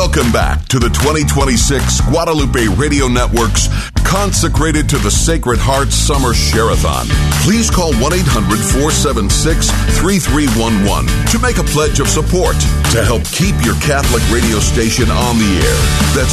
Welcome back to the 2026 Guadalupe Radio Network's Consecrated to the Sacred Heart Summer Share-a-thon. Please call 1-800-476-3311 to make a pledge of support to help keep your Catholic radio station on the air. That's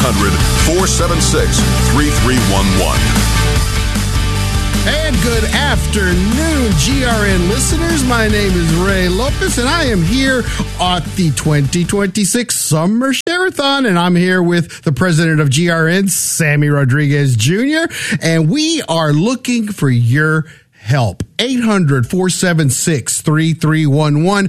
1-800-476-3311. And good afternoon, GRN listeners. My name is Ray Lopez, and I am here at the 2026 Summer Share-a-thon, and I'm here with the president of GRN, Sammy Rodriguez Jr., and we are looking for your help. 800-476-3311,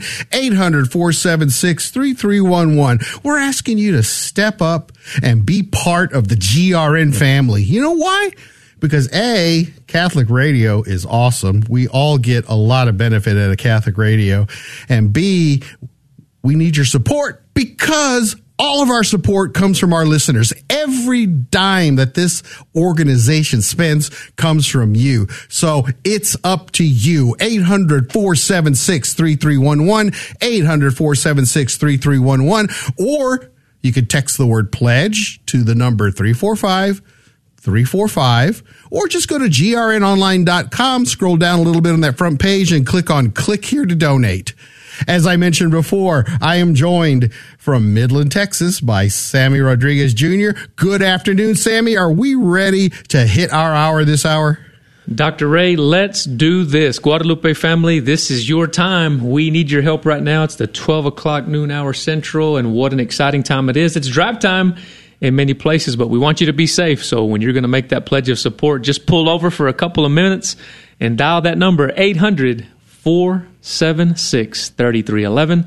800-476-3311. We're asking you to step up and be part of the GRN family. You know why? Because A, Catholic radio is awesome. We all get a lot of benefit out of Catholic radio. And B, we need your support because all of our support comes from our listeners. Every dime that this organization spends comes from you. So it's up to you. 800-476-3311, 800-476-3311, or you could text the word pledge to the number 345, or just go to grnonline.com, scroll down a little bit on that front page and click on click here to donate. As I mentioned before, I am joined from Midland, Texas by Sammy Rodriguez Jr. Good afternoon, Sammy. Are we ready to hit our hour this hour? Dr. Ray, let's do this. Guadalupe family, this is your time. We need your help right now. It's the 12 o'clock noon hour central, and what an exciting time it is. It's drive time in many places, but we want you to be safe. So when you're going to make that pledge of support, just pull over for a couple of minutes and dial that number, 800-476-3311,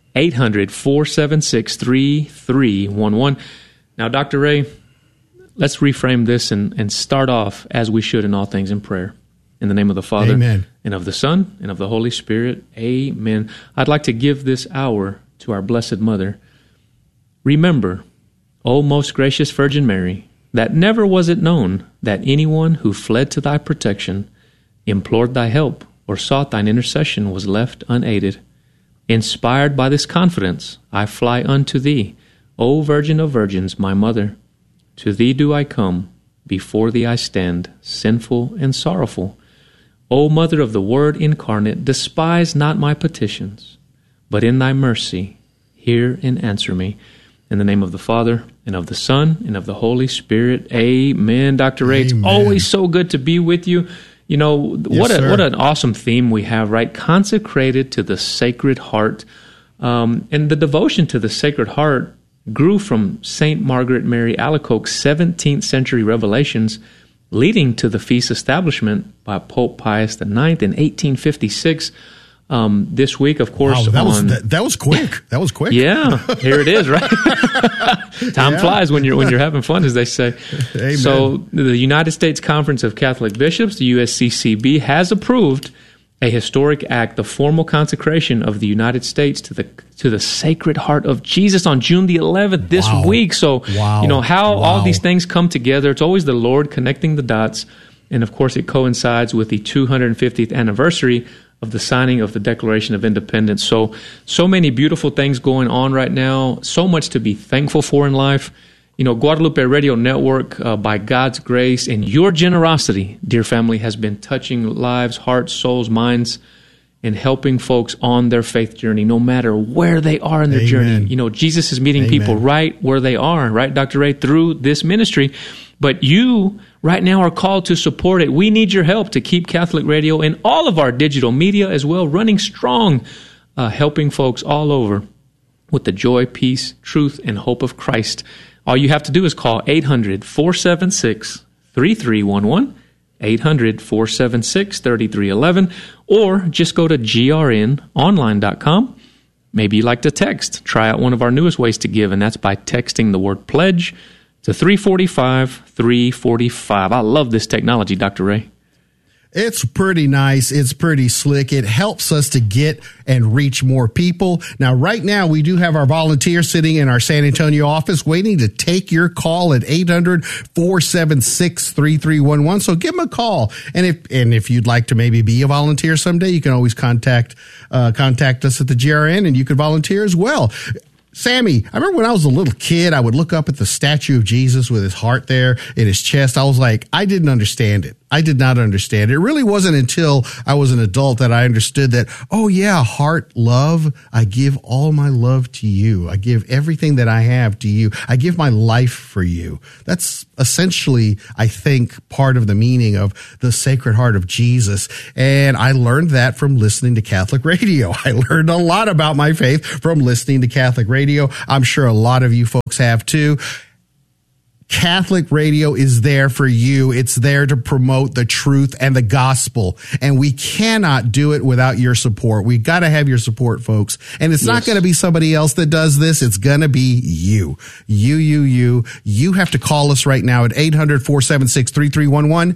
800-476-3311. Now, Dr. Ray, let's reframe this and start off as we should in all things in prayer. In the name of the Father, Amen, and of the Son, and of the Holy Spirit, Amen. I'd like to give this hour to our Blessed Mother. Remember, O most gracious Virgin Mary, that never was it known that anyone who fled to thy protection, implored thy help, or sought thine intercession was left unaided. Inspired by this confidence, I fly unto thee, O Virgin of Virgins, my Mother. To thee do I come, before thee I stand, sinful and sorrowful. O Mother of the Word incarnate, despise not my petitions, but in thy mercy hear and answer me. In the name of the Father, and of the Son, and of the Holy Spirit, Amen. Dr. Ray, it's always so good to be with you. You know, what an awesome theme we have, right? Consecrated to the Sacred Heart. And the devotion to the Sacred Heart grew from St. Margaret Mary Alacoque's 17th century revelations, leading to the feast establishment by Pope Pius IX in 1856. This week, of course, that was quick. That was quick. Yeah, here it is, right? Time flies when you're having fun, as they say. Amen. So, the United States Conference of Catholic Bishops, the USCCB, has approved a historic act, the formal consecration of the United States to the Sacred Heart of Jesus on June the 11th this week. So, you know how all these things come together. It's always the Lord connecting the dots, and of course, it coincides with the 250th anniversary of the signing of the Declaration of Independence. So many beautiful things going on right now, so much to be thankful for in life. You know, Guadalupe Radio Network, by God's grace and your generosity, dear family, has been touching lives, hearts, souls, minds, and helping folks on their faith journey, no matter where they are in their journey. You know, Jesus is meeting people right where they are, right, Dr. Ray, through this ministry. But you right now are called to support it. We need your help to keep Catholic radio and all of our digital media as well running strong, helping folks all over with the joy, peace, truth, and hope of Christ. All you have to do is call 800-476-3311, 800-476-3311, or just go to grnonline.com. Maybe you like to text. Try out one of our newest ways to give, and that's by texting the word pledge to 345-345. I love this technology, Dr. Ray. It's pretty nice. It's pretty slick. It helps us to get and reach more people. Now, right now, we do have our volunteer sitting in our San Antonio office waiting to take your call at 800-476-3311. So give them a call. And if you'd like to maybe be a volunteer someday, you can always contact us at the GRN, and you can volunteer as well. Sammy, I remember when I was a little kid, I would look up at the statue of Jesus with his heart there in his chest. I was like, I didn't understand it. I did not understand it. It really wasn't until I was an adult that I understood that, oh yeah, heart, love. I give all my love to you. I give everything that I have to you. I give my life for you. That's essentially, I think, part of the meaning of the Sacred Heart of Jesus. And I learned that from listening to Catholic radio. I learned a lot about my faith from listening to Catholic radio. I'm sure a lot of you folks have too. Catholic radio is there for you. It's there to promote the truth and the gospel. And we cannot do it without your support. We got to have your support, folks. And it's not going to be somebody else that does this. It's going to be you. You. You have to call us right now at 800-476-3311,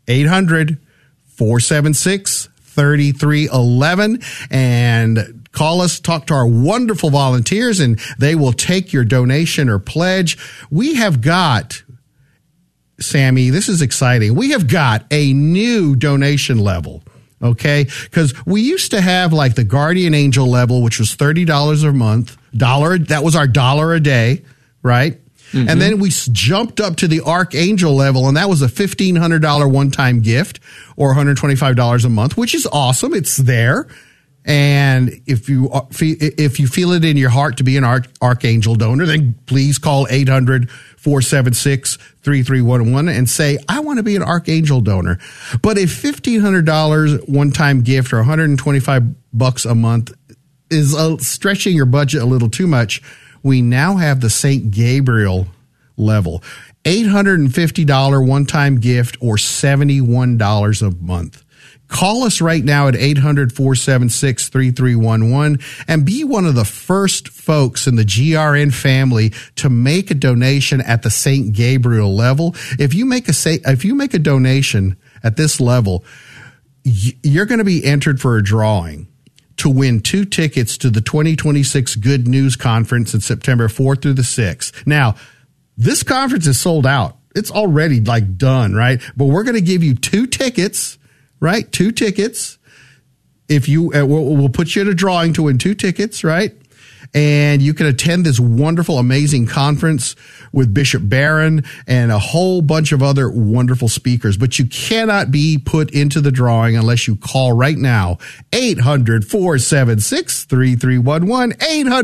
800-476-3311, and call us, talk to our wonderful volunteers, and they will take your donation or pledge. We have got, Sammy, this is exciting. We have got a new donation level, okay? Because we used to have like the Guardian Angel level, which was $30 a month, that was our $1 a day, right? Mm-hmm. And then we jumped up to the Archangel level, and that was a $1,500 one-time gift or $125 a month, which is awesome. It's there. And if you feel it in your heart to be an Archangel donor, then please call 800-476-3311 and say, I want to be an Archangel donor. But if $1,500 one-time gift or $125 a month is stretching your budget a little too much, we now have the St. Gabriel level. $850 one-time gift or $71 a month. Call us right now at 800-476-3311 and be one of the first folks in the GRN family to make a donation at the St. Gabriel level. If you make a donation at this level, you're going to be entered for a drawing to win 2 tickets to the 2026 Good News Conference in September 4th through the 6th. Now, this conference is sold out. It's already like done, right? But we're going to give you 2 tickets. Right? 2 tickets. If you, we'll put you in a drawing to win 2 tickets, right? And you can attend this wonderful, amazing conference with Bishop Barron and a whole bunch of other wonderful speakers. But you cannot be put into the drawing unless you call right now, 800-476-3311,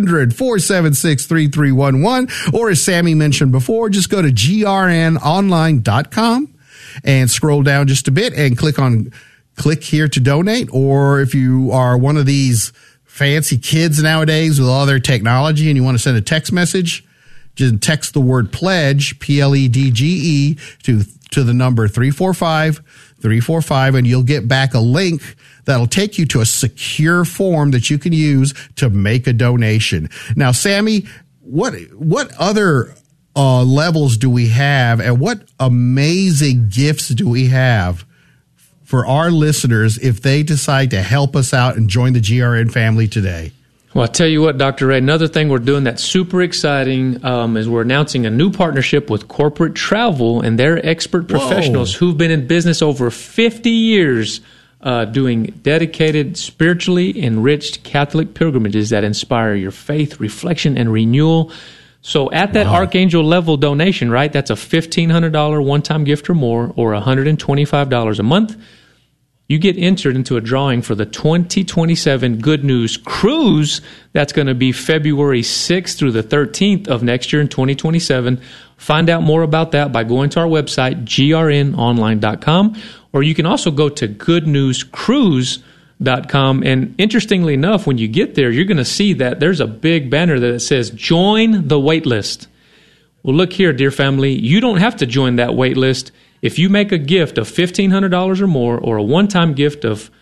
800-476-3311, or as Sammy mentioned before, just go to grnonline.com and scroll down just a bit and click here to donate. Or if you are one of these fancy kids nowadays with all their technology and you want to send a text message, just text the word pledge, PLEDGE, to the number 345-345, and you'll get back a link that'll take you to a secure form that you can use to make a donation. Now, Sammy, what other levels do we have, and what amazing gifts do we have for our listeners if they decide to help us out and join the GRN family today? Well, I'll tell you what, Dr. Ray, another thing we're doing that's super exciting is we're announcing a new partnership with Corporate Travel and their expert professionals who've been in business over 50 years doing dedicated, spiritually enriched Catholic pilgrimages that inspire your faith, reflection, and renewal. So at that Archangel level donation, right, that's a $1,500 one-time gift or more, or $125 a month. You get entered into a drawing for the 2027 Good News Cruise. That's going to be February 6th through the 13th of next year in 2027. Find out more about that by going to our website, grnonline.com, or you can also go to goodnewscruise.com. And interestingly enough, when you get there, you're going to see that there's a big banner that says, join the wait list. Well, look here, dear family, you don't have to join that wait list. If you make a gift of $1,500 or more, or a one-time gift of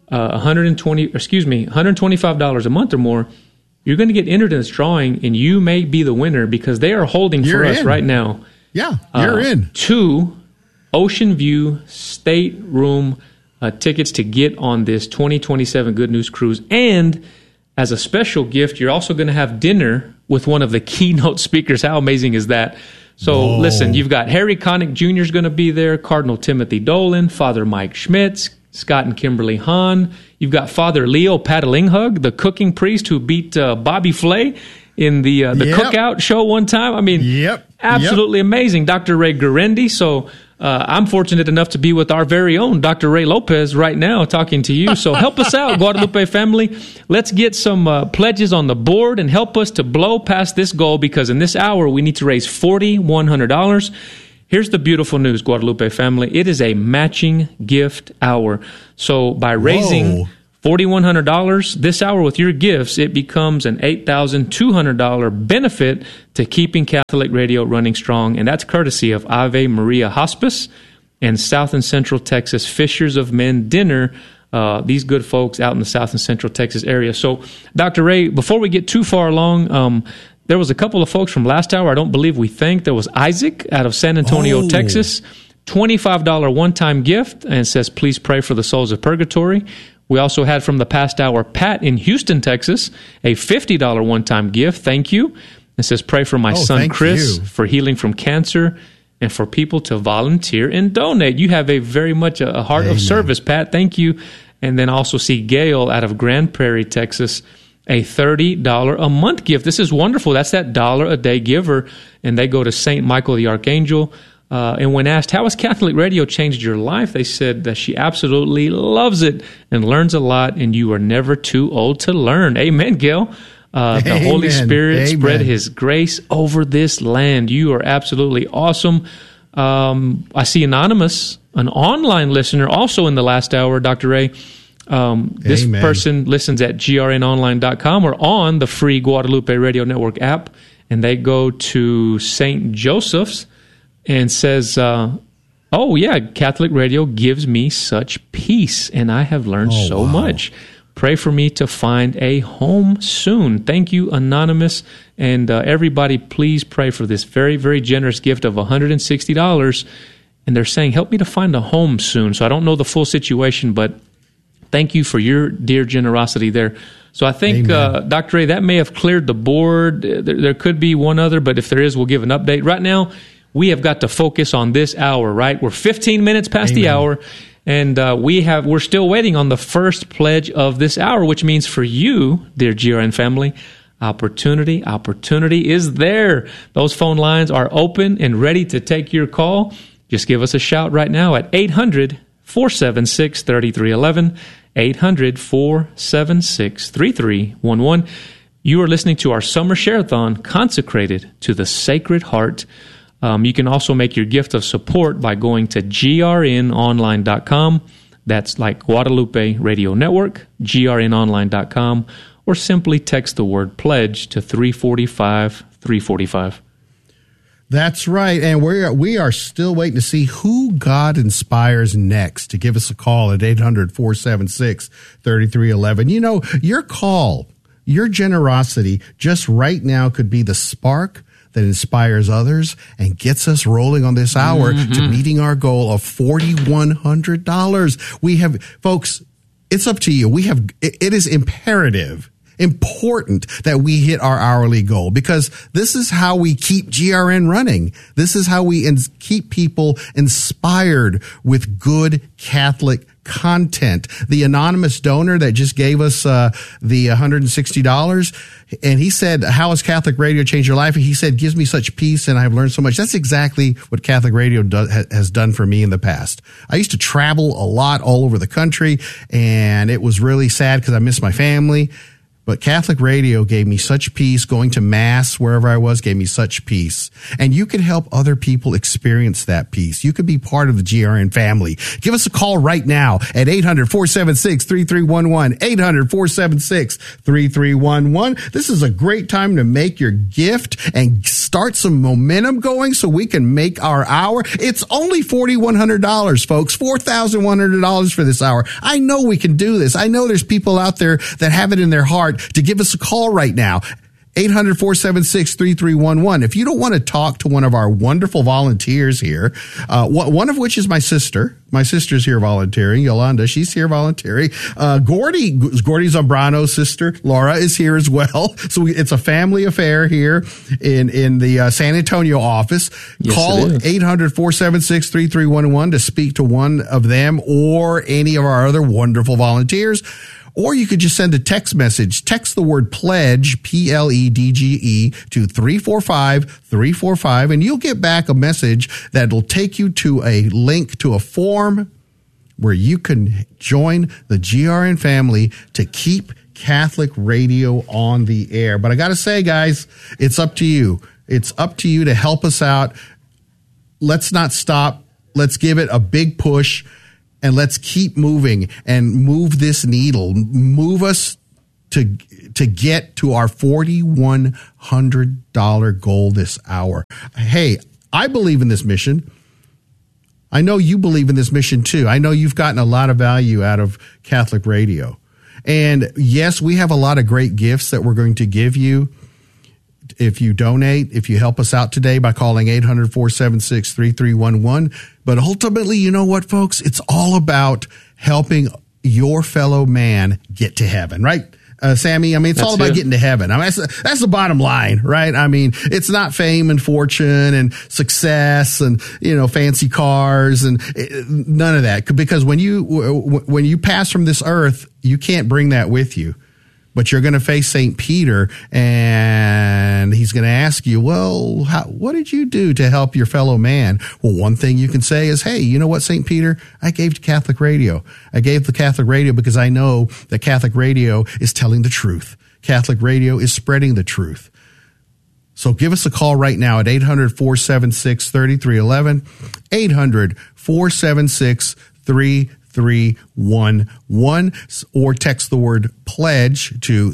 $125 a month or more, you're going to get entered in this drawing, and you may be the winner because they are holding for us right now. Yeah, you're in. 2 Ocean View stateroom tickets to get on this 2027 Good News Cruise. And as a special gift, you're also going to have dinner with one of the keynote speakers. How amazing is that? So listen, you've got Harry Connick Jr. is going to be there, Cardinal Timothy Dolan, Father Mike Schmitz, Scott and Kimberly Hahn. You've got Father Leo Patalinghug, the cooking priest who beat Bobby Flay in the cookout show one time. I mean, absolutely amazing. Dr. Ray Guarendi. So I'm fortunate enough to be with our very own Dr. Ray Lopez right now talking to you. So help us out, Guadalupe family. Let's get some pledges on the board and help us to blow past this goal, because in this hour we need to raise $4,100. Here's the beautiful news, Guadalupe family. It is a matching gift hour. So by raising $4,100 this hour with your gifts, it becomes an $8,200 benefit to keeping Catholic Radio running strong. And that's courtesy of Ave Maria Hospice and South and Central Texas Fishers of Men Dinner. These good folks out in the South and Central Texas area. So, Dr. Ray, before we get too far along, there was a couple of folks from last hour I don't believe we thanked. There was Isaac out of San Antonio, Texas. $25 one-time gift, and says, please pray for the souls of purgatory. We also had from the past hour, Pat in Houston, Texas, a $50 one-time gift. Thank you. It says, pray for my son, Chris, for healing from cancer, and for people to volunteer and donate. You have a very much a heart of service, Pat. Thank you. And then also see Gail out of Grand Prairie, Texas, a $30 a month gift. This is wonderful. That's that $1 a day giver, and they go to St. Michael the Archangel. And when asked, how has Catholic Radio changed your life? They said that she absolutely loves it and learns a lot, and you are never too old to learn. Amen, Gail. The Holy Spirit spread His grace over this land. You are absolutely awesome. I see Anonymous, an online listener, also in the last hour, Dr. Ray. This person listens at grnonline.com or on the free Guadalupe Radio Network app, and they go to St. Joseph's and says, Catholic Radio gives me such peace, and I have learned so much. Pray for me to find a home soon. Thank you, Anonymous. And everybody, please pray for this very, very generous gift of $160. And they're saying, help me to find a home soon. So I don't know the full situation, but thank you for your dear generosity there. So I think, Dr. Ray, that may have cleared the board. There could be one other, but if there is, we'll give an update. Right now, we have got to focus on this hour, right? We're 15 minutes past the hour, and we're still waiting on the first pledge of this hour, which means for you, dear GRN family, opportunity is there. Those phone lines are open and ready to take your call. Just give us a shout right now at 800-476-3311, 800-476-3311. You are listening to our Summer Share-a-thon consecrated to the Sacred Heart. You can also make your gift of support by going to grnonline.com. That's like Guadalupe Radio Network, grnonline.com, or simply text the word pledge to 345-345. That's right. And we are still waiting to see who God inspires next to give us a call at 800-476-3311. You know, your call, your generosity just right now could be the spark that inspires others and gets us rolling on this hour to meeting our goal of $4,100. We have, folks, it's up to you. It is important that we hit our hourly goal, because this is how we keep GRN running. This is how we keep people inspired with good Catholic content. The anonymous donor that just gave us the $160, and he said, how has Catholic Radio changed your life? And he said, gives me such peace, and I've learned so much. That's exactly what Catholic Radio has done for me in the past. I used to travel a lot all over the country, and it was really sad because I missed my family. But Catholic Radio gave me such peace. Going to Mass wherever I was gave me such peace. And you can help other people experience that peace. You could be part of the GRN family. Give us a call right now at 800-476-3311, 800-476-3311. This is a great time to make your gift and start some momentum going so we can make our hour. It's only $4,100, folks, $4,100 for this hour. I know we can do this. I know there's people out there that have it in their heart to give us a call right now. 800-476-3311. If you don't want to talk to one of our wonderful volunteers here, one of which is my sister. My sister's here volunteering. Yolanda, she's here volunteering. Gordy Zambrano's sister, Laura, is here as well. So it's a family affair here in the San Antonio office. Yes, call 800-476-3311 to speak to one of them or any of our other wonderful volunteers. Or you could just send a text message. Text the word pledge, PLEDGE, to 345-345, and you'll get back a message that'll take you to a link to a form where you can join the GRN family to keep Catholic radio on the air. But I got to say, guys, it's up to you. It's up to you to help us out. Let's not stop. Let's give it a big push. And let's keep moving and move this needle. Move us to get to our $4,100 goal this hour. Hey, I believe in this mission. I know you believe in this mission too. I know you've gotten a lot of value out of Catholic radio. And yes, we have a lot of great gifts that we're going to give you if you donate, if you help us out today by calling 800-476-3311. But ultimately, you know what, folks? It's all about helping your fellow man get to heaven, right? Sammy, I mean, it's all about getting to heaven. I mean, that's the bottom line, right? I mean, it's not fame and fortune and success and, fancy cars and none of that. Because when you pass from this earth, you can't bring that with you. But you're going to face St. Peter, and he's going to ask you, well, what did you do to help your fellow man? Well, one thing you can say is, hey, you know what, St. Peter? I gave to Catholic radio. I gave the Catholic radio because I know that Catholic radio is telling the truth. Catholic radio is spreading the truth. So give us a call right now at 800-476-3311, 800-476-3311. 311, or text the word pledge to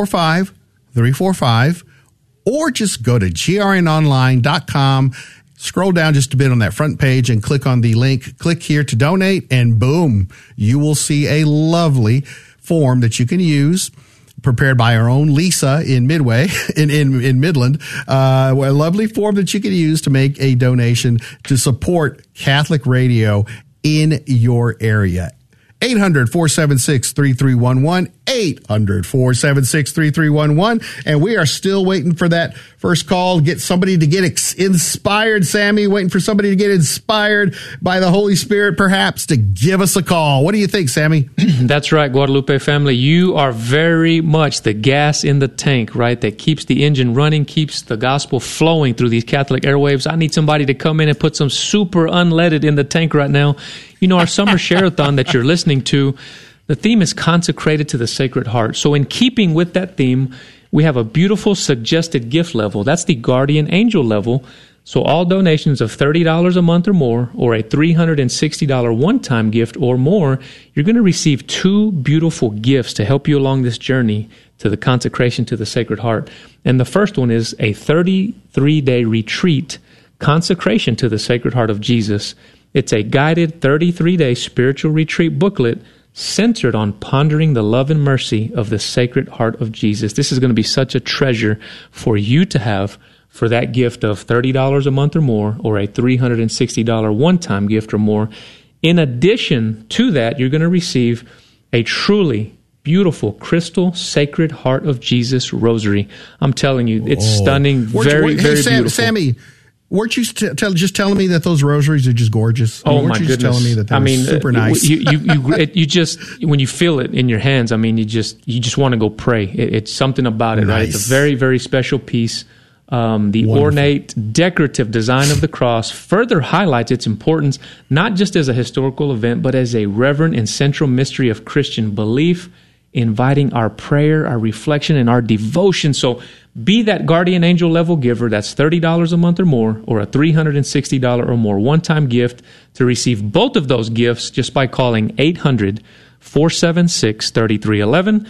345-345, or just go to grnonline.com, scroll down just a bit on that front page and click on the link, click here to donate, and boom, you will see a lovely form that you can use, prepared by our own Lisa in Midway, in Midland, a lovely form that you can use to make a donation to support Catholic radio in your area. 800-476-3311, 800-476-3311. And we are still waiting for that first call. Get somebody to get inspired, Sammy, waiting for somebody to get inspired by the Holy Spirit, perhaps, to give us a call. What do you think, Sammy? That's right, Guadalupe family. You are very much the gas in the tank, right, that keeps the engine running, keeps the gospel flowing through these Catholic airwaves. I need somebody to come in and put some super unleaded in the tank right now. Our summer share-a-thon that you're listening to, the theme is consecrated to the Sacred Heart. So in keeping with that theme, we have a beautiful suggested gift level. That's the Guardian Angel level. So all donations of $30 a month or more, or a $360 one-time gift or more, you're going to receive two beautiful gifts to help you along this journey to the consecration to the Sacred Heart. And the first one is a 33-day retreat, Consecration to the Sacred Heart of Jesus. It's a guided 33-day spiritual retreat booklet centered on pondering the love and mercy of the Sacred Heart of Jesus. This is going to be such a treasure for you to have for that gift of $30 a month or more, or a $360 one-time gift or more. In addition to that, you're going to receive a truly beautiful crystal Sacred Heart of Jesus rosary. I'm telling you, it's stunning, very beautiful. Sammy, weren't you just telling me that those rosaries are just gorgeous? Oh, my goodness. Just telling me that they're super nice. You just, when you feel it in your hands, I mean, you just want to go pray. It's something about it, nice. Right? It's a very, very special piece. The wonderful, ornate, decorative design of the cross further highlights its importance, not just as a historical event, but as a reverent and central mystery of Christian belief, inviting our prayer, our reflection, and our devotion. So be that Guardian Angel level giver. That's $30 a month or more, or a $360 or more one-time gift, to receive both of those gifts just by calling 800-476-3311,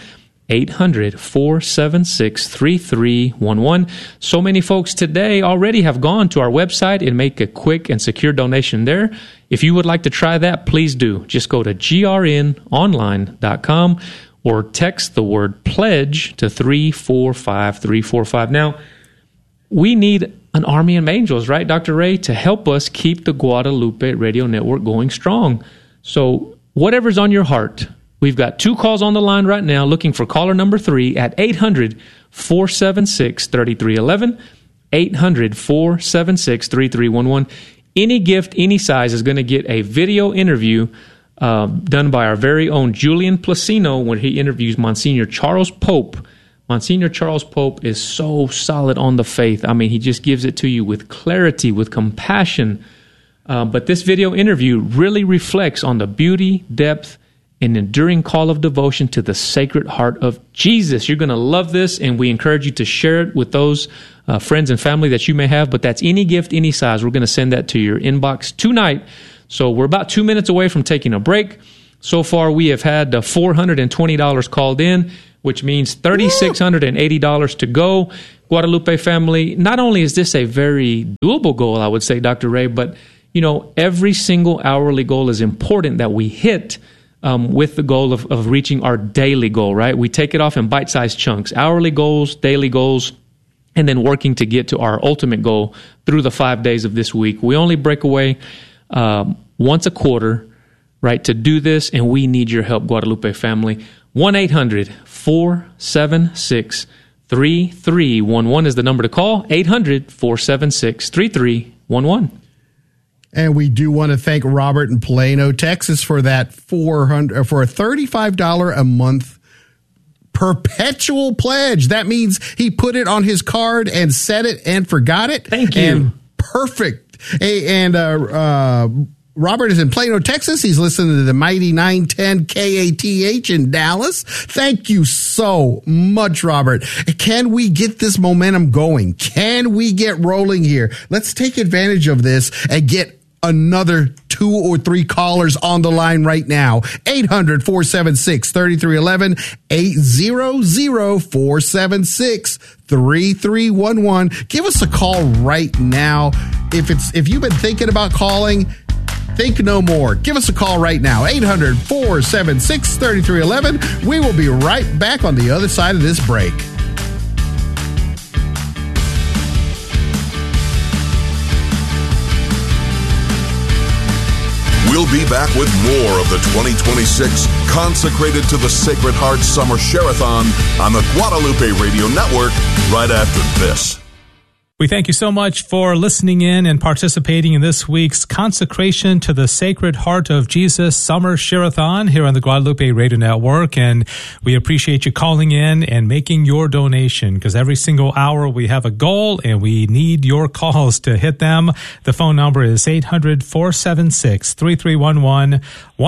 800-476-3311. So many folks today already have gone to our website and make a quick and secure donation there. If you would like to try that, please do. Just go to grnonline.com or text the word pledge to 345-345. Now, we need an army of angels, right, Dr. Ray, to help us keep the Guadalupe Radio Network going strong. So whatever's on your heart, we've got two calls on the line right now looking for caller number 3 at 800-476-3311, 800-476-3311. Any gift, any size is going to get a video interview done by our very own Julian Placino when he interviews Monsignor Charles Pope. Monsignor Charles Pope is so solid on the faith. I mean, he just gives it to you with clarity, with compassion. But this video interview really reflects on the beauty, depth, and enduring call of devotion to the Sacred Heart of Jesus. You're going to love this, and we encourage you to share it with those friends and family that you may have. But that's any gift, any size. We're going to send that to your inbox tonight. So we're about 2 minutes away from taking a break. So far, we have had $420 called in, which means $3,680 to go. Guadalupe family, not only is this a very doable goal, I would say, Dr. Ray, but every single hourly goal is important that we hit with the goal of reaching our daily goal, right? We take it off in bite-sized chunks, hourly goals, daily goals, and then working to get to our ultimate goal through the 5 days of this week. We only break away once a quarter, right, to do this, and we need your help, Guadalupe family. 1-800-476-3311 is the number to call. 800-476-3311. And we do want to thank Robert in Plano, Texas, for that for a $35 a month perpetual pledge. That means he put it on his card and set it and forgot it. Thank you. And perfect. And Robert is in Plano, Texas. He's listening to the mighty 910 KATH in Dallas. Thank you so much, Robert. Can we get this momentum going? Can we get rolling here? Let's take advantage of this and get another 2 or 3 callers on the line right now. 800-476-3311, 800-476-3311. Give us a call right now. If you've been thinking about calling, think no more. Give us a call right now. 800-476-3311. We will be right back on the other side of this break. We'll be back with more of the 2026 Consecrated to the Sacred Heart Summer Share-a-thon on the Guadalupe Radio Network right after this. We thank you so much for listening in and participating in this week's Consecration to the Sacred Heart of Jesus Summer Share-a-thon here on the Guadalupe Radio Network. And we appreciate you calling in and making your donation, because every single hour we have a goal and we need your calls to hit them. The phone number is 800-476-3311,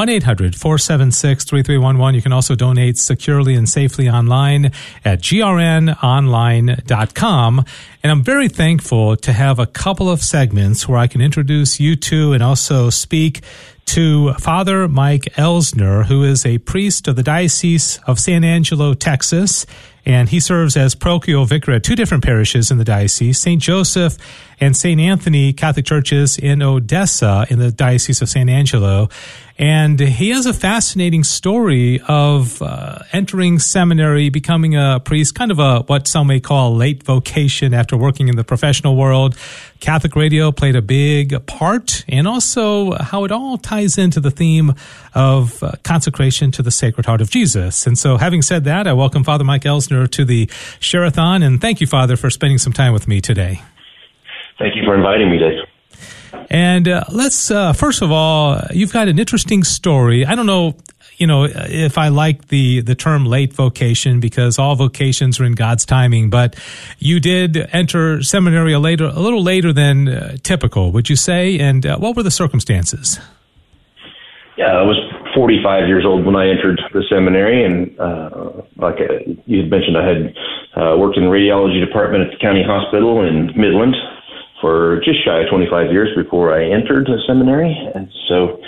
1-800-476-3311. You can also donate securely and safely online at grnonline.com. And I'm very thankful to have a couple of segments where I can introduce you to and also speak to Father Mike Elsner, who is a priest of the Diocese of San Angelo, Texas, and he serves as parochial vicar at 2 different parishes in the diocese, St. Joseph and St. Anthony Catholic Churches in Odessa in the Diocese of San Angelo. And he has a fascinating story of entering seminary, becoming a priest, kind of what some may call a late vocation after working in the professional world. Catholic radio played a big part, and also how it all ties into the theme of consecration to the Sacred Heart of Jesus. And so, having said that, I welcome Father Mike Elsner to the Share-a-thon, and thank you, Father, for spending some time with me today. Thank you for inviting me, Dave. And let's, first of all, you've got an interesting story. I don't know, if I like the term late vocation, because all vocations are in God's timing, but you did enter seminary a little later than typical, would you say? And what were the circumstances? Yeah, I was 45 years old when I entered the seminary, and like you had mentioned, I had worked in the radiology department at the county hospital in Midland for just shy of 25 years before I entered the seminary. And so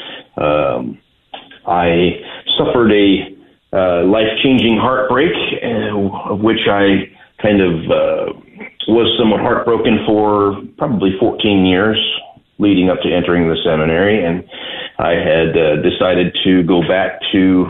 I suffered a life-changing heartbreak, of which I kind of was somewhat heartbroken for probably 14 years leading up to entering the seminary. And I had decided to go back to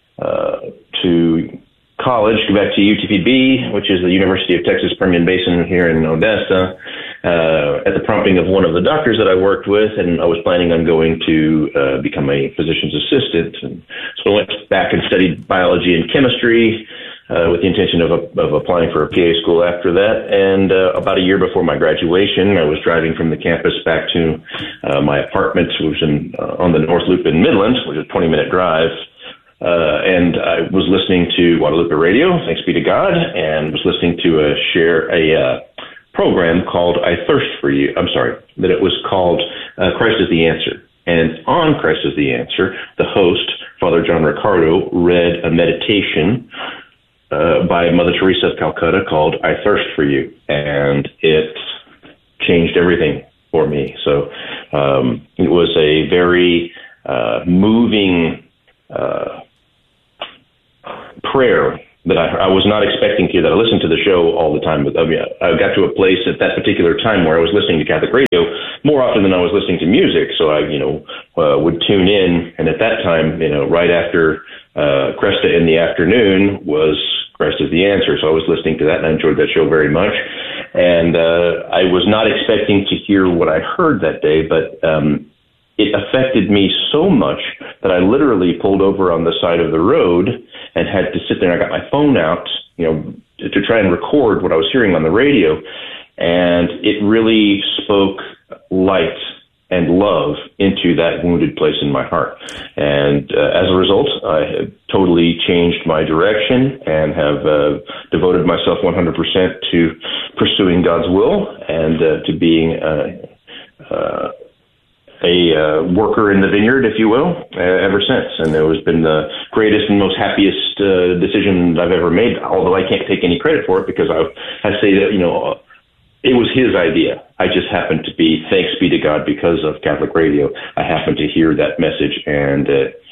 college, go back to UTPB, which is the University of Texas Permian Basin here in Odessa, at the prompting of one of the doctors that I worked with, and I was planning on going to become a physician's assistant. And so I went back and studied biology and chemistry, with the intention of applying for a PA school after that. And about a year before my graduation, I was driving from the campus back to my apartment, which was on the North Loop in Midland, which is a 20-minute drive. And I was listening to Guadalupe Radio, thanks be to God, and was listening to a program called I Thirst for You. I'm sorry, that it was called Christ is the Answer. And on Christ is the Answer, the host, Father John Ricardo, read a meditation by Mother Teresa of Calcutta called I Thirst for You. And it changed everything for me. So it was a very moving prayer that I was not expecting to, that I listened to the show all the time. But I mean, I got to a place at that particular time where I was listening to Catholic radio more often than I was listening to music. So I, would tune in. And at that time, right after Cresta in the afternoon was Christ is the Answer. So I was listening to that, and I enjoyed that show very much. And I was not expecting to hear what I heard that day, but it affected me so much that I literally pulled over on the side of the road and had to sit there. And I got my phone out, to try and record what I was hearing on the radio. And it really spoke light and love into that wounded place in my heart. And as a result, I have totally changed my direction and have devoted myself 100% to pursuing God's will and to being a worker in the vineyard, if you will, ever since. And it has been the greatest and most happiest decision I've ever made, although I can't take any credit for it, because I say that, it was his idea. I just happened to be, thanks be to God, because of Catholic radio, I happened to hear that message, and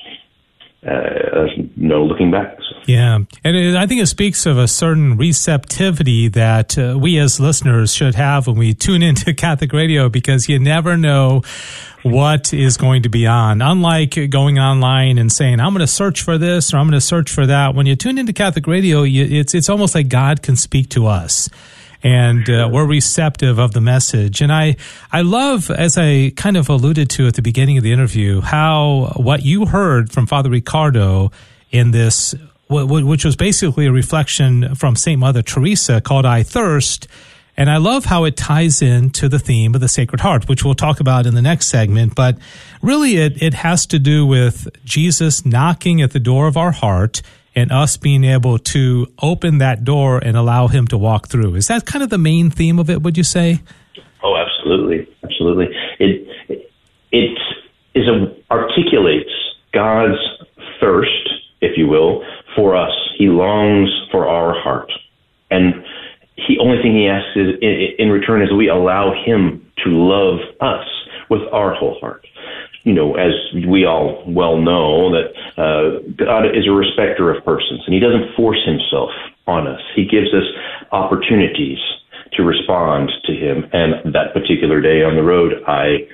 no looking back. So. Yeah, and I think it speaks of a certain receptivity that we as listeners should have when we tune into Catholic radio, because you never know what is going to be on. Unlike going online and saying, I'm going to search for this or I'm going to search for that, when you tune into Catholic radio, it's almost like God can speak to us. And we're receptive of the message. And I love, as I kind of alluded to at the beginning of the interview, how what you heard from Father Ricardo in this, which was basically a reflection from St. Mother Teresa called I Thirst. And I love how it ties into the theme of the Sacred Heart, which we'll talk about in the next segment. But really, it has to do with Jesus knocking at the door of our heart and us being able to open that door and allow him to walk through. Is that kind of the main theme of it, would you say? Oh, absolutely. Absolutely. It articulates God's thirst, if you will, for us. He longs for our heart. And the only thing he asks is, in return, is we allow him to love us with our whole heart. As we all well know, that God is a respecter of persons, and he doesn't force himself on us. He gives us opportunities to respond to him. And that particular day on the road, I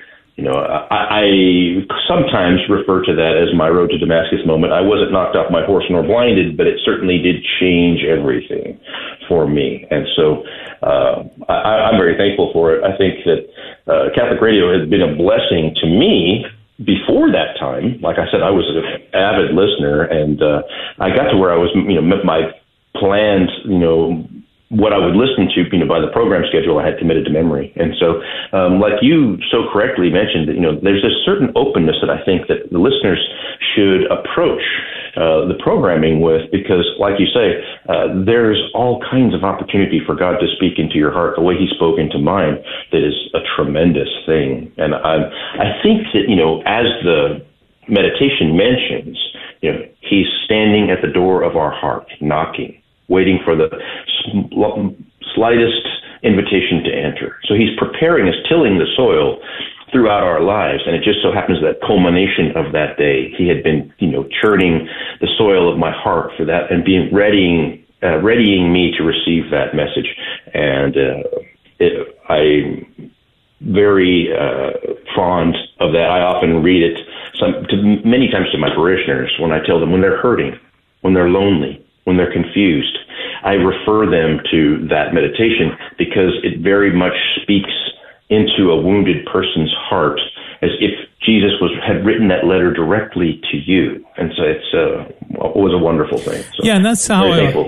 sometimes refer to that as my road to Damascus moment. I wasn't knocked off my horse nor blinded, but it certainly did change everything for me. And so I'm very thankful for it. I think that Catholic radio has been a blessing to me. Before that time, like I said, I was an avid listener, and I got to where I was, my planned, what I would listen to, by the program schedule I had committed to memory. And so, like you so correctly mentioned, there's a certain openness that I think that the listeners should approach the programming with, because, like you say, there's all kinds of opportunity for God to speak into your heart the way he spoke into mine. That is a tremendous thing. And I think that, as the meditation mentions, he's standing at the door of our heart, knocking, waiting for the slightest invitation to enter. So he's preparing us, tilling the soil throughout our lives. And it just so happens that culmination of that day, he had been, churning the soil of my heart for that, and being readying me to receive that message. And I'm very fond of that. I often read it many times to my parishioners when I tell them, when they're hurting, when they're lonely, when they're confused, I refer them to that meditation, because it very much speaks into a wounded person's heart, as if Jesus had written that letter directly to you. And so it was a wonderful thing. So, yeah, and that's how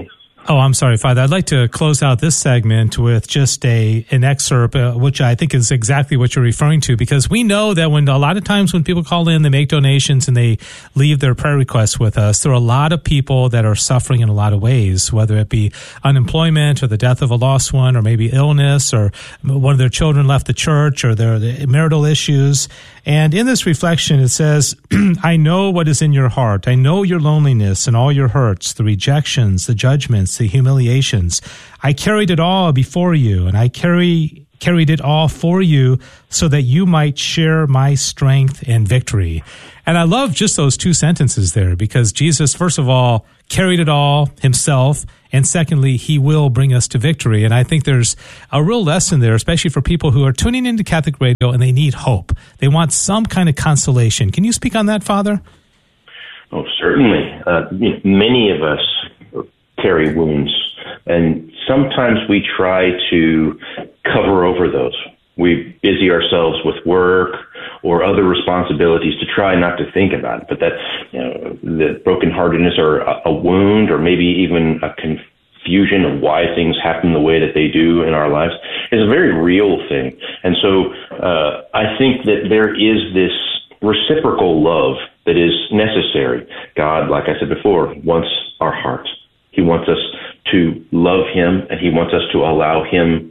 Oh, I'm sorry, Father. I'd like to close out this segment with just an excerpt, which I think is exactly what you're referring to, because we know that when a lot of times when people call in, they make donations and they leave their prayer requests with us, there are a lot of people that are suffering in a lot of ways, whether it be unemployment or the death of a lost one, or maybe illness, or one of their children left the church, or their marital issues. And in this reflection, it says, I know what is in your heart. I know your loneliness and all your hurts, the rejections, the judgments, the humiliations. I carried it all before you, and I carried it all for you so that you might share my strength and victory. And I love just those two sentences there, because Jesus, first of all, carried it all himself, and secondly, he will bring us to victory. And I think there's a real lesson there, especially for people who are tuning into Catholic Radio and they need hope. They want some kind of consolation. Can you speak on that, Father? Oh, certainly. Many of us carry wounds, and sometimes we try to cover over those. We busy ourselves with work or other responsibilities to try not to think about it. But that, the brokenheartedness or a wound, or maybe even a confusion of why things happen the way that they do in our lives, is a very real thing. And so I think that there is this reciprocal love that is necessary. God, like I said before, wants our hearts. He wants us to love him, and he wants us to allow him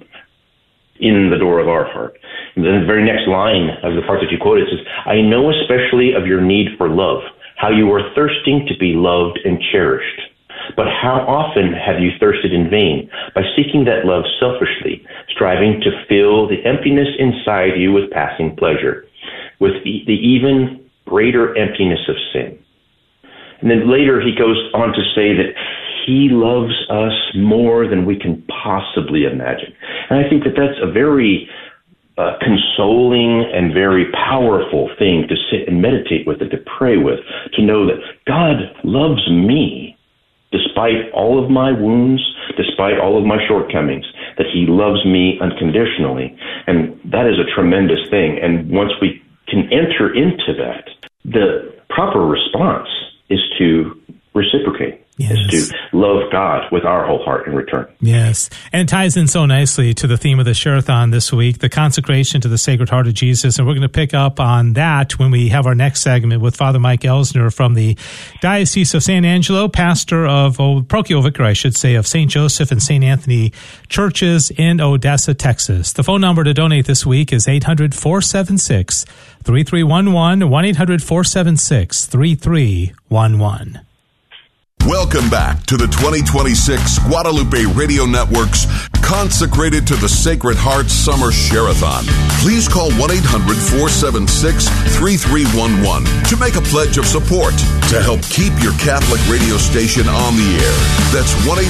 in the door of our heart. And then the very next line of the part that you quoted says, I know especially of your need for love, how you are thirsting to be loved and cherished. But how often have you thirsted in vain by seeking that love selfishly, striving to fill the emptiness inside you with passing pleasure, with the even greater emptiness of sin? And then later he goes on to say that he loves us more than we can possibly imagine. And I think that that's a very consoling and very powerful thing to sit and meditate with and to pray with, to know that God loves me despite all of my wounds, despite all of my shortcomings, that he loves me unconditionally. And that is a tremendous thing. And once we can enter into that, the proper response is to reciprocate. Yes. Is to love God with our whole heart in return. Yes. And it ties in so nicely to the theme of the Share-a-thon this week, the consecration to the Sacred Heart of Jesus. And we're going to pick up on that when we have our next segment with Father Mike Elsner from the Diocese of San Angelo, pastor of, parochial vicar, I should say, of St. Joseph and St. Anthony churches in Odessa, Texas. The phone number to donate this week is 800-476-3311, 1-800-476-3311. Welcome back to the 2026 Guadalupe Radio Network's Consecrated to the Sacred Heart Summer Share-a-thon. Please call 1-800-476-3311 to make a pledge of support to help keep your Catholic radio station on the air. That's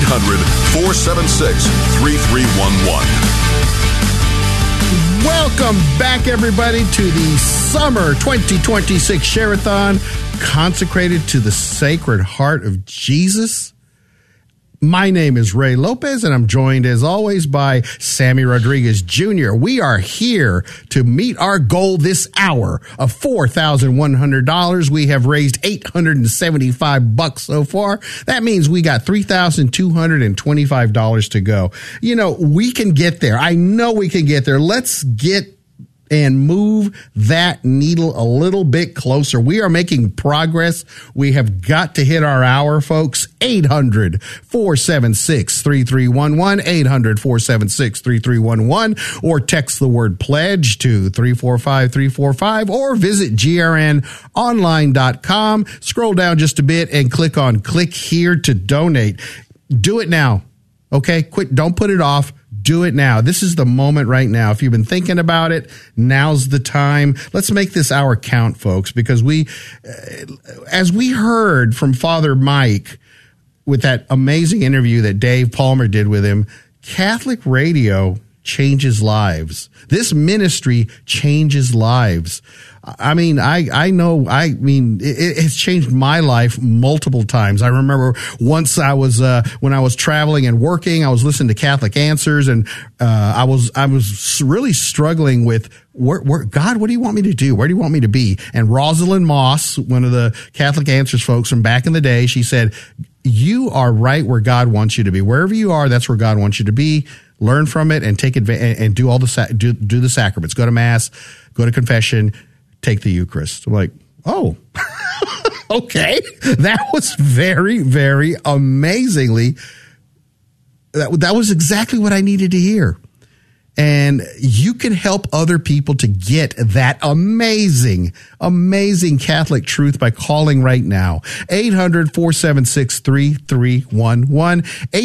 1-800-476-3311. Welcome back, everybody, to the Summer 2026 Share-a-thon, consecrated to the Sacred Heart of Jesus. My name is Ray Lopez, and I'm joined, as always, by Sammy Rodriguez Jr. We are here to meet our goal this hour of $4,100. We have raised $875 so far. That means we got $3,225 to go. You know, we can get there. I know we can get there. Let's get and move that needle a little bit closer. We are making progress. We have got to hit our hour, folks. 800-476-3311, 800-476-3311, or text the word pledge to 345-345, or visit grnonline.com. Scroll down just a bit and click on click here to donate. Do it now. Okay? Quit. Don't put it off. Do it now. This is the moment right now. If you've been thinking about it, now's the time. Let's make this hour count, folks, because as we heard from Father Mike with that amazing interview that Dave Palmer did with him, Catholic radio changes lives. This ministry changes lives. I mean, it's changed my life multiple times. I remember once I was, when I was traveling and working, I was listening to Catholic Answers, and, I was really struggling with God, what do you want me to do? Where do you want me to be? And Rosalind Moss, one of the Catholic Answers folks from back in the day, she said, you are right where God wants you to be. Wherever you are, that's where God wants you to be. Learn from it and take advantage and do all do the sacraments. Go to Mass, go to confession, take the Eucharist. I'm like, oh, okay. That was very, very amazingly. That was exactly what I needed to hear. And you can help other people to get that amazing, amazing Catholic truth by calling right now. 800-476-3311.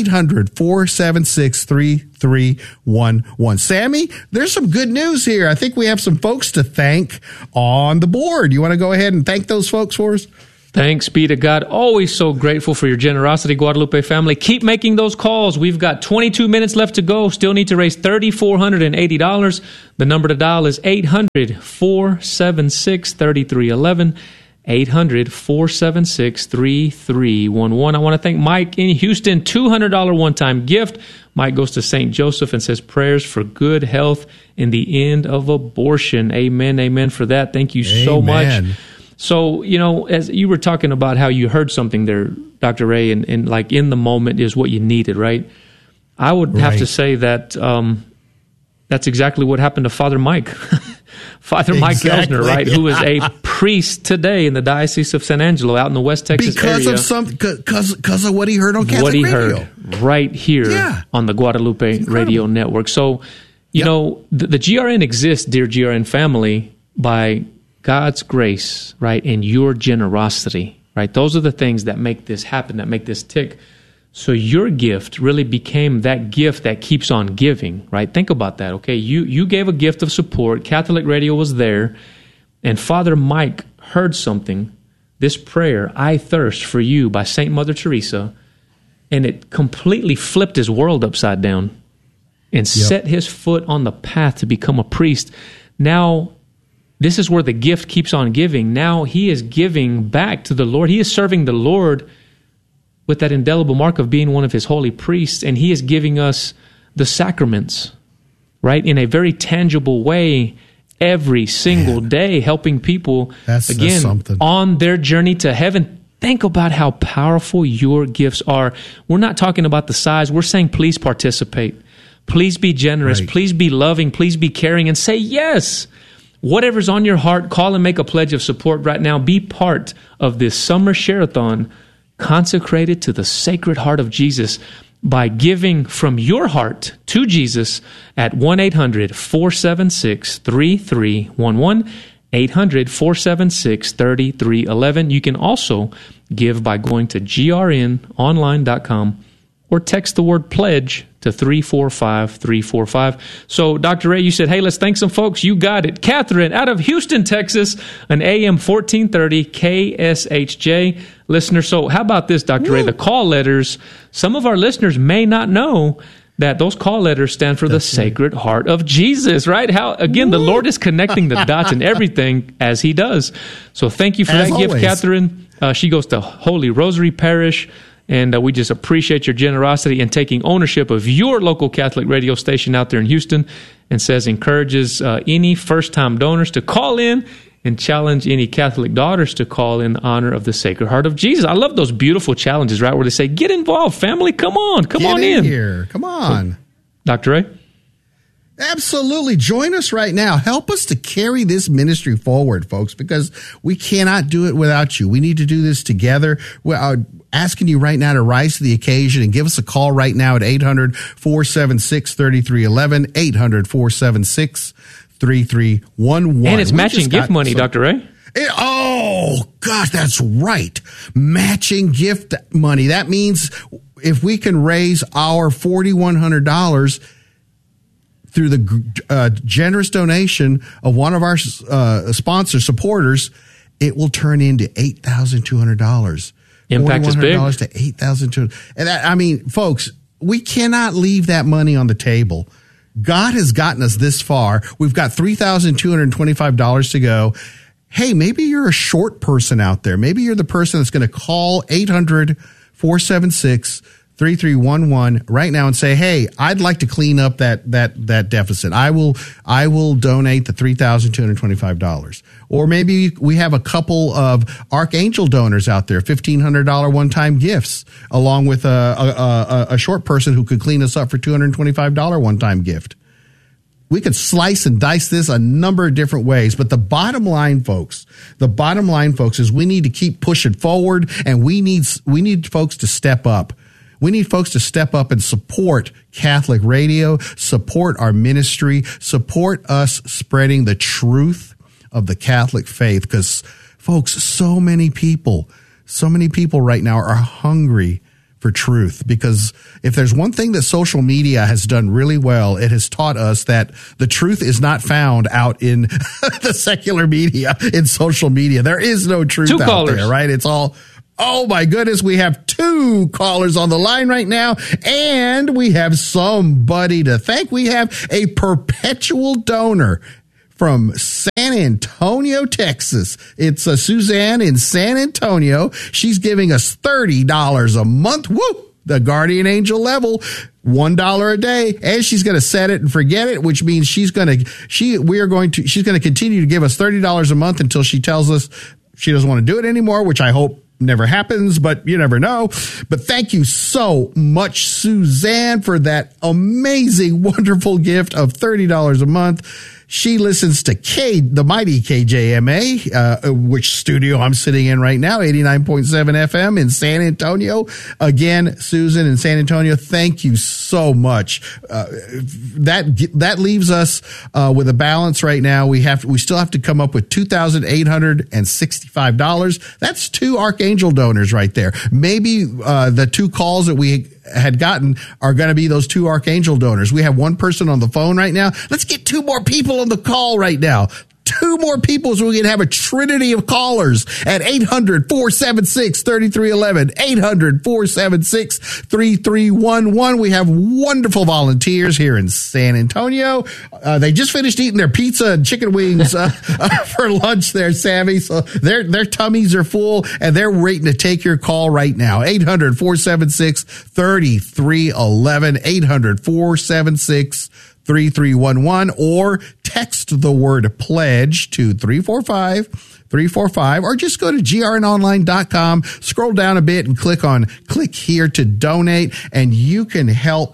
800-476-3311. Sammy, there's some good news here. I think we have some folks to thank on the board. You want to go ahead and thank those folks for us? Thanks be to God. Always so grateful for your generosity, Guadalupe family. Keep making those calls. We've got 22 minutes left to go. Still need to raise $3,480. The number to dial is 800-476-3311. 800-476-3311. I want to thank Mike in Houston. $200 one-time gift. Mike goes to St. Joseph and says prayers for good health in the end of abortion. Amen. Amen for that. Thank you so much. So, as you were talking about how you heard something there, Dr. Ray, and like in the moment is what you needed, right? I would have to say that that's exactly what happened to Father Mike. Father Mike Elsner, right, who is a priest today in the Diocese of San Angelo out in the West Texas area. Because of what he heard on Catholic Radio. What he heard right here on the Guadalupe Radio Network. So, the GRN exists, dear GRN family, by God's grace, right, and your generosity, right? Those are the things that make this happen, that make this tick. So your gift really became that gift that keeps on giving, right? Think about that, okay? You gave a gift of support. Catholic Radio was there, and Father Mike heard something, this prayer, I Thirst for You by St. Mother Teresa, and it completely flipped his world upside down and set his foot on the path to become a priest. Now, this is where the gift keeps on giving. Now he is giving back to the Lord. He is serving the Lord with that indelible mark of being one of his holy priests, and he is giving us the sacraments, right, in a very tangible way every single day, helping people, that's on their journey to heaven. Think about how powerful your gifts are. We're not talking about the size. We're saying please participate. Please be generous. Right. Please be loving. Please be caring, and say yes. Whatever's on your heart, call and make a pledge of support right now. Be part of this summer share-a-thon consecrated to the Sacred Heart of Jesus by giving from your heart to Jesus at 1-800-476-3311, 800-476-3311. You can also give by going to grnonline.com or text the word pledge to 345-345. So, Dr. Ray, you said, hey, let's thank some folks. You got it. Catherine out of Houston, Texas, an AM 1430 KSHJ listener. So how about this, Dr. Ray? The call letters, some of our listeners may not know that those call letters stand for the Sacred Heart of Jesus, right? How, again, the Lord is connecting the dots and everything as he does. So thank you for that gift, Catherine. She goes to Holy Rosary Parish. And we just appreciate your generosity and taking ownership of your local Catholic radio station out there in Houston, and says encourages any first-time donors to call in and challenge any Catholic daughters to call in honor of the Sacred Heart of Jesus. I love those beautiful challenges, right, where they say, get involved, family, come on in. Here. Come on. So, Dr. Ray? Absolutely. Join us right now. Help us to carry this ministry forward, folks, because we cannot do it without you. We need to do this together. We're asking you right now to rise to the occasion and give us a call right now at 800-476-3311, 800-476-3311. And it's matching gift money, Dr. Ray. Oh, gosh, that's right. Matching gift money. That means if we can raise our $4,100 through the generous donation of one of our sponsor supporters, it will turn into $8,200. Impact is big. $4,100 to $8,200. And that, I mean, folks, we cannot leave that money on the table. God has gotten us this far. We've got $3,225 to go. Hey, maybe you're a short person out there. Maybe you're the person that's going to call 800-476-3311 right now and say, hey, I'd like to clean up that deficit. I will donate the $3,225. Or maybe we have a couple of Archangel donors out there, $1,500 one-time gifts, along with a short person who could clean us up for $225 one-time gift. We could slice and dice this a number of different ways, but the bottom line, folks, is we need to keep pushing forward, and we need folks to step up. We need folks to step up and support Catholic radio, support our ministry, support us spreading the truth of the Catholic faith. Because, folks, so many people right now are hungry for truth. Because if there's one thing that social media has done really well, it has taught us that the truth is not found out in the secular media, in social media. There is no truth out there, right? It's all... Oh my goodness, we have 2 callers on the line right now, and we have somebody to thank. We have a perpetual donor from San Antonio, Texas. It's Suzanne in San Antonio. We giving us $30 a month. Woo! The guardian angel level, $1 a day, and she's going to set it and forget it, which means she's going to continue to give us $30 a month until she tells us she doesn't want to do it anymore, which I hope never happens, but you never know. But thank you so much, Suzanne, for that amazing, wonderful gift of $30 a month. She listens to the mighty KJMA, which studio I'm sitting in right now, 89.7 FM in San Antonio. Again, Susan in San Antonio, thank you so much. That leaves us with a balance right now. We still have to come up with $2,865. That's 2 Archangel donors right there. Maybe the 2 calls that we had gotten are going to be those 2 Archangel donors. We have 1 person on the phone right now. Let's get 2 more people on the call right now. 2 more people so we can have a trinity of callers at 800-476-3311, 800-476-3311. We have wonderful volunteers here in San Antonio. They just finished eating their pizza and chicken wings for lunch there, Sammy. So their tummies are full, and they're waiting to take your call right now. 800-476-3311, 800-476-3311, or text the word pledge to 345-345, or just go to grnonline.com, scroll down a bit and click here to donate, and you can help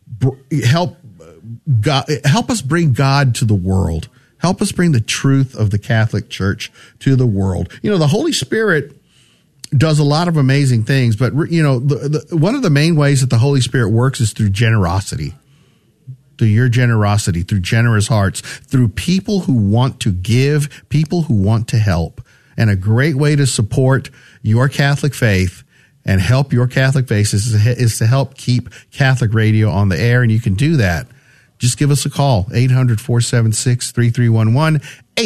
us bring God to the world. Help us bring the truth of the Catholic Church to the world. You know, the Holy Spirit does a lot of amazing things, but you know, one of the main ways that the Holy Spirit works is through generosity. Through your generosity, through generous hearts, through people who want to give, people who want to help. And a great way to support your Catholic faith and help your Catholic faith is to help keep Catholic radio on the air. And you can do that. Just give us a call, 800-476-3311,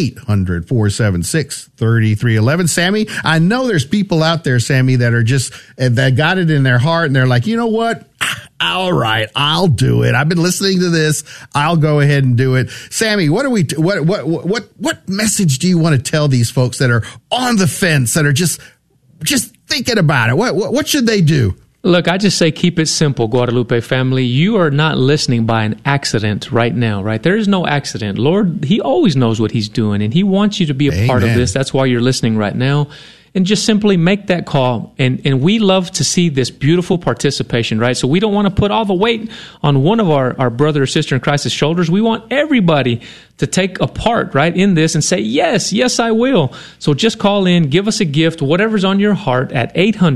800-476-3311. Sammy, I know there's people out there, Sammy, that got it in their heart, and they're like, you know what? All right, I'll do it. I've been listening to this. I'll go ahead and do it. Sammy, what message do you want to tell these folks that are on the fence, that are just thinking about it? What should they do? Look, I just say keep it simple, Guadalupe family. You are not listening by an accident right now, right? There is no accident. Lord, He always knows what He's doing, and He wants you to be a part of this. That's why you're listening right now. And just simply make that call. And we love to see this beautiful participation, right? So we don't want to put all the weight on one of our brother or sister in Christ's shoulders. We want everybody to take a part, right, in this and say, yes, I will. So just call in, give us a gift, whatever's on your heart at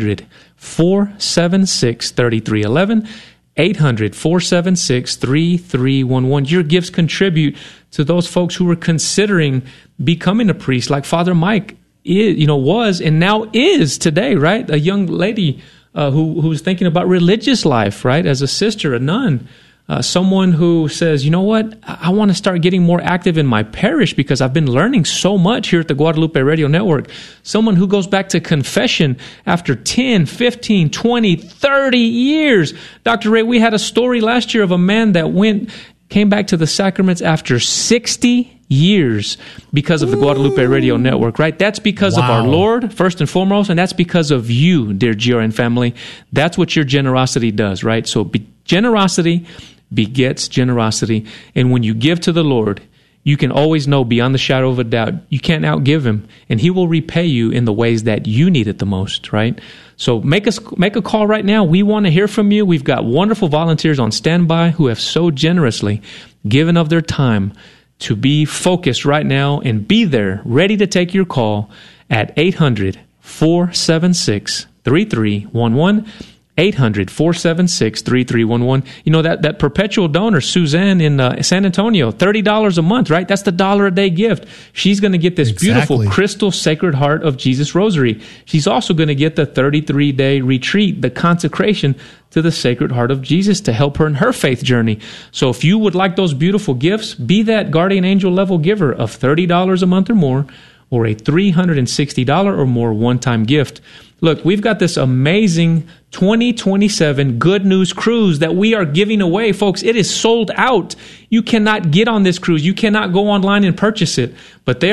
800-476-3311. 800-476-3311. Your gifts contribute to those folks who are considering becoming a priest, like Father Mike was and now is today, right? A young lady who's thinking about religious life, right? As a sister, a nun, someone who says, you know what? I want to start getting more active in my parish because I've been learning so much here at the Guadalupe Radio Network. Someone who goes back to confession after 10, 15, 20, 30 years. Dr. Ray, we had a story last year of a man that went came back to the sacraments after 60 years because of the Guadalupe Radio Network, right? That's because of our Lord, first and foremost, and that's because of you, dear GRN family. That's what your generosity does, right? So generosity begets generosity, and when you give to the Lord, you can always know beyond the shadow of a doubt, you can't outgive him, and he will repay you in the ways that you need it the most, right? So make a call right now. We want to hear from you. We've got wonderful volunteers on standby who have so generously given of their time to be focused right now and be there, ready to take your call at 800-476-3311. 800-476-3311. You know, that perpetual donor, Suzanne in San Antonio, $30 a month, right? That's the $1 a day gift. She's going to get this beautiful crystal Sacred Heart of Jesus Rosary. She's also going to get the 33-day retreat, the consecration to the Sacred Heart of Jesus to help her in her faith journey. So if you would like those beautiful gifts, be that guardian angel level giver of $30 a month or more, or a $360 or more one-time gift. Look, we've got this amazing 2027 Good News Cruise that we are giving away, folks. It is sold out. You cannot get on this cruise. You cannot go online and purchase it. But